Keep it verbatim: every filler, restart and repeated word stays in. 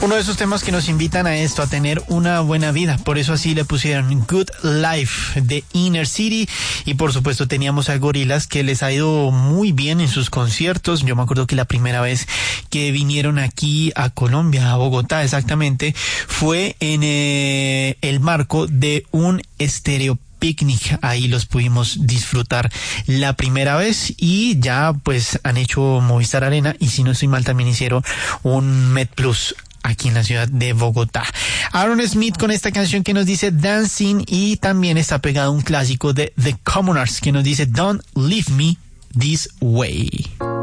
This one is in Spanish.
Uno de esos temas que nos invitan a esto, a tener una buena vida. Por eso así le pusieron Good Life de Inner City. Y por supuesto teníamos a Gorillaz, que les ha ido muy bien en sus conciertos. Yo me acuerdo que la primera vez que vinieron aquí a Colombia, a Bogotá exactamente, fue en eh, el marco de un estéreo picnic. Ahí los pudimos disfrutar la primera vez y ya pues han hecho Movistar Arena y si no estoy mal también hicieron un Med Plus aquí en la ciudad de Bogotá. Aaron Smith con esta canción que nos dice Dancing, y también está pegado un clásico de The Commoners que nos dice Don't Leave Me This Way.